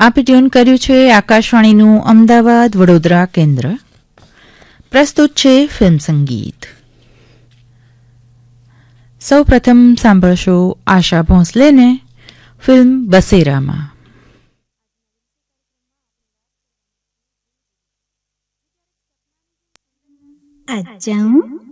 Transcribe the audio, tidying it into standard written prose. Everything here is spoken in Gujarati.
આપે ટ્યુન કર્યું છે આકાશવાણીનું અમદાવાદ વડોદરા કેન્દ્ર. પ્રસ્તુત છે ફિલ્મ સંગીત. સૌ પ્રથમ સાંભળશો આશા ભોંસલેને ફિલ્મ બસેરામાં. आज जाऊं